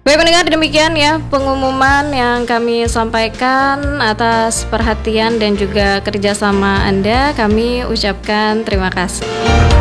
Baik pendengar, demikian ya pengumuman yang kami sampaikan. Atas perhatian dan juga kerjasama Anda, kami ucapkan terima kasih.